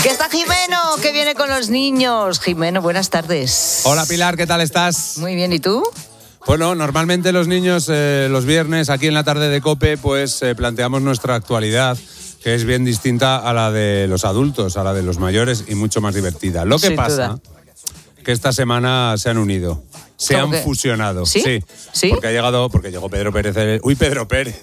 Que está Jimeno, que viene con los niños. Jimeno, buenas tardes. Hola Pilar, ¿qué tal estás? Muy bien, ¿y tú? Bueno, normalmente los niños los viernes aquí en la tarde de COPE pues planteamos nuestra actualidad, que es bien distinta a la de los adultos, a la de los mayores y mucho más divertida. Lo que Sin pasa duda. que esta semana se han unido, se han fusionado. ¿Sí? ¿Sí? Porque llegó Pedro Pérez. Uy, Pedro Pérez.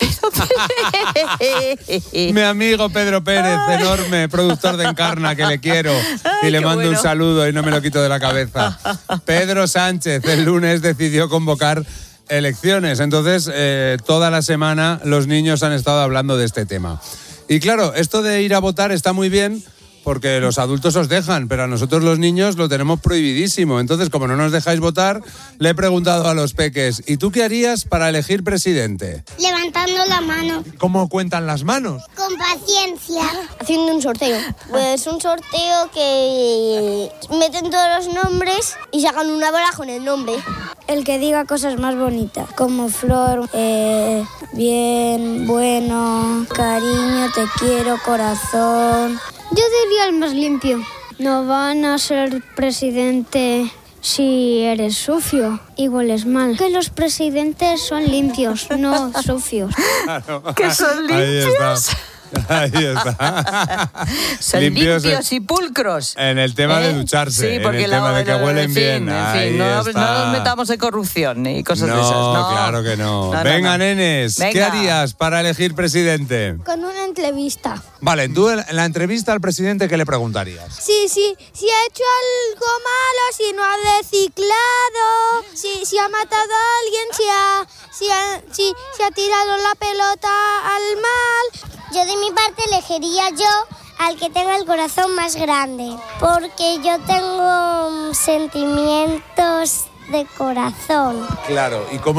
Mi amigo Pedro Pérez, enorme productor de Encarna, que le quiero. Ay, y le qué mando bueno. un saludo y no me lo quito de la cabeza. Pedro Sánchez el lunes decidió convocar elecciones. Entonces, toda la semana los niños han estado hablando de este tema. Y claro, esto de ir a votar está muy bien porque los adultos os dejan, pero a nosotros los niños lo tenemos prohibidísimo. Entonces, como no nos dejáis votar, le he preguntado a los peques, ¿y tú qué harías para elegir presidente? Levantando la mano. ¿Cómo cuentan las manos? Con paciencia. Haciendo un sorteo. Pues un sorteo que meten todos los nombres y sacan una bola con el nombre. El que diga cosas más bonitas, como flor, bien, bueno, cariño, te quiero, corazón. Yo diría el más limpio. No van a ser presidente si eres sucio y hueles mal. Que los presidentes son limpios, no sucios. Claro. Que son limpios. Ahí está. Son limpios y pulcros. En el tema de ducharse, Sí, porque en el tema de que huelen bien. En fin, no nos metamos en corrupción ni cosas de esas. No, claro que no. Venga, nenes, ¿qué Venga. harías para elegir presidente? Con una entrevista. Vale, tú en la entrevista al presidente, ¿qué le preguntarías? Si ha hecho algo malo, si no ha reciclado, si ha matado a alguien, si ha tirado la pelota al mal. Yo de mi parte elegiría al que tenga el corazón más grande, porque yo tengo sentimientos de corazón. Claro, ¿y cómo